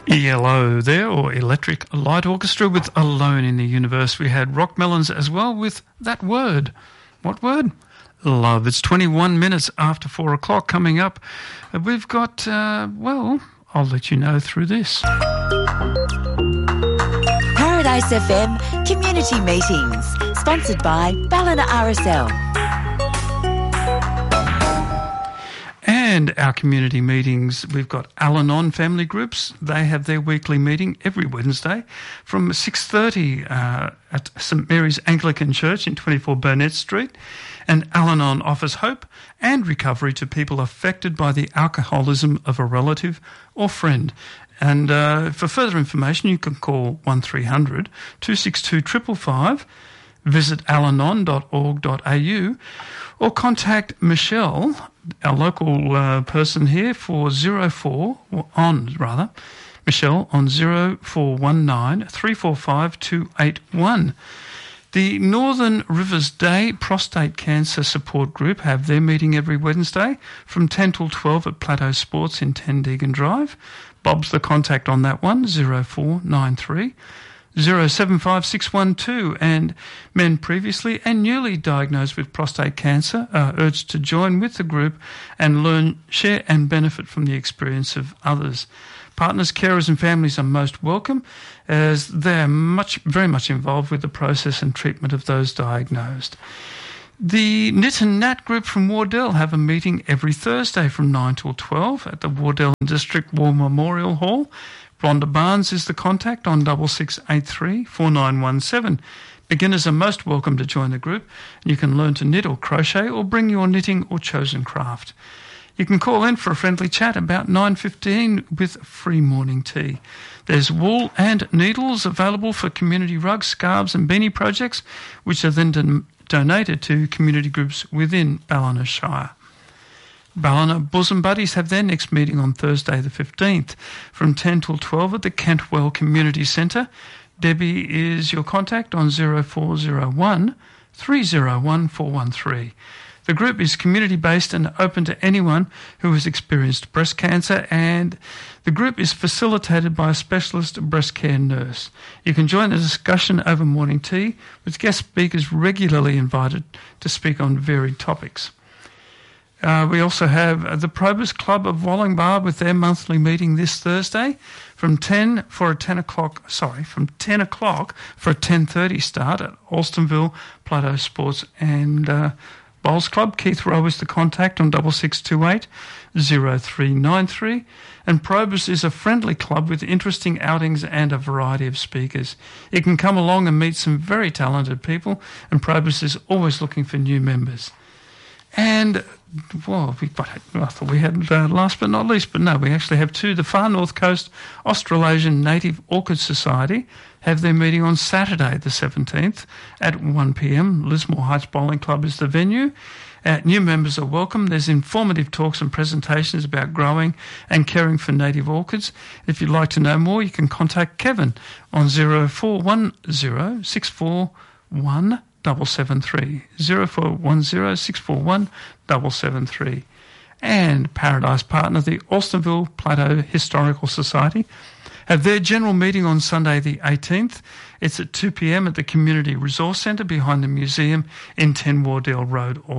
ELO there, or Electric Light Orchestra with Alone in the Universe. We had Rock Melons as well with that word. What word? Love. It's 21 minutes after 4 o'clock coming up. We've got, well, I'll let you know through this. Paradise FM Community Meetings, sponsored by Ballina RSL. And our community meetings, we've got Al-Anon family groups. They have their weekly meeting every Wednesday from 6:30 at St Mary's Anglican Church in 24 Burnett Street. And Al-Anon offers hope and recovery to people affected by the alcoholism of a relative or friend. And for further information, you can call 1300 262 555, visit alanon.org.au, or contact Michelle, our local person here, for Michelle on 0419 345 281. The Northern Rivers Day Prostate Cancer Support Group have their meeting every Wednesday from 10 till 12 at Plateau Sports in 10 Deegan Drive. Bob's the contact on that one, 0493 075612, and men previously and newly diagnosed with prostate cancer are urged to join with the group and learn, share and benefit from the experience of others. Partners, carers and families are most welcome as they're very much involved with the process and treatment of those diagnosed. The Knit and Nat group from Wardell have a meeting every Thursday from 9 till 12 at the Wardell District War Memorial Hall. Rhonda Barnes is the contact on 6683 4917. Beginners are most welcome to join the group. You can learn to knit or crochet or bring your knitting or chosen craft. You can call in for a friendly chat about 9:15 with free morning tea. There's wool and needles available for community rugs, scarves and beanie projects, which are then donated to community groups within Ballina Shire. Ballina Bosom Buddies have their next meeting on Thursday the 15th from 10 till 12 at the Kentwell Community Centre. Debbie is your contact on 0401 301 413. The group is community-based and open to anyone who has experienced breast cancer, and the group is facilitated by a specialist breast care nurse. You can join the discussion over morning tea with guest speakers regularly invited to speak on varied topics. We also have the Probus Club of Wollongbar with their monthly meeting this Thursday from 10 o'clock for a 10:30 start at Alstonville Plateau Sports and Bowls Club. Keith Rowe is the contact on 6628 0393. And Probus is a friendly club with interesting outings and a variety of speakers. You can come along and meet some very talented people, and Probus is always looking for new members. And, well, I thought we had last but not least, but no, we actually have two. The Far North Coast Australasian Native Orchid Society have their meeting on Saturday the 17th at 1 p.m. Lismore Heights Bowling Club is the venue. New members are welcome. There's informative talks and presentations about growing and caring for native orchids. If you'd like to know more, you can contact Kevin on 0410 641 773, 0410 641 773. And Paradise Partner, the Alstonville Plateau Historical Society, have their general meeting on Sunday the 18th. It's at 2 p.m. at the Community Resource Centre behind the museum in 10 Wardell Road, 10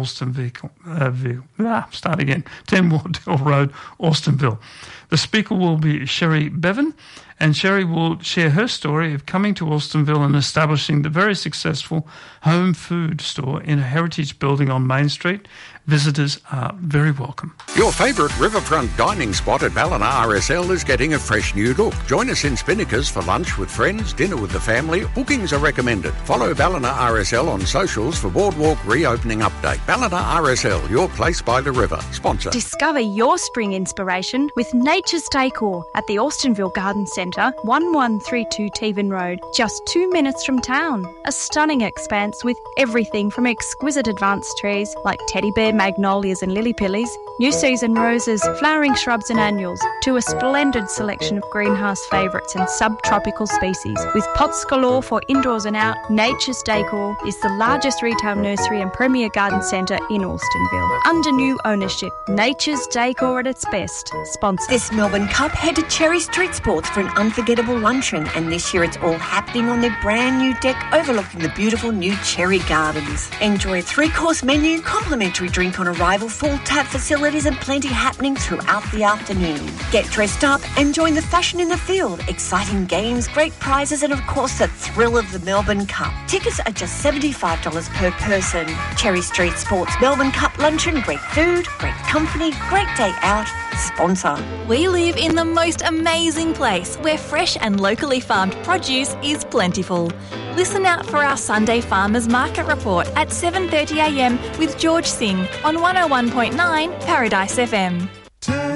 Wardell Road, Alstonville. The speaker will be Sherry Bevan, and Sherry will share her story of coming to Alstonville and establishing the very successful home food store in a heritage building on Main Street. Visitors are very welcome. Your favourite riverfront dining spot at Ballina RSL is getting a fresh new look. Join us in Spinnaker's for lunch with friends, dinner with the family. Bookings are recommended. Follow Ballina RSL on socials for Boardwalk reopening update. Ballina RSL, your place by the river. Sponsor. Discover your spring inspiration with Nature's Decor at the Austinville Garden Centre, 1132 Tevan Road, just 2 minutes from town. A stunning expanse with everything from exquisite advanced trees like teddy bear magnolias and lily pillies, new season roses, flowering shrubs and annuals, to a splendid selection of greenhouse favourites and subtropical species. With pots galore for indoors and out, Nature's Decor is the largest retail nursery and premier garden centre in Alstonville. Under new ownership, Nature's Decor at its best. Sponsor. This Melbourne Cup, head to Cherry Street Sports for an unforgettable luncheon, and this year it's all happening on their brand new deck overlooking the beautiful new Cherry Gardens. Enjoy a 3-course menu, complimentary drink on arrival, full tap facilities and plenty happening throughout the afternoon. Get dressed up and join the fashion in the field. Exciting games, great prizes and of course the thrill of the Melbourne Cup. Tickets are just $75 per person. Cherry Street Sports Melbourne Cup luncheon, great food, great company, great day out. Sponsor. We live in the most amazing place where fresh and locally farmed produce is plentiful. Listen out for our Sunday Farmers Market Report at 7:30am with George Singh on 101.9 Paradise FM.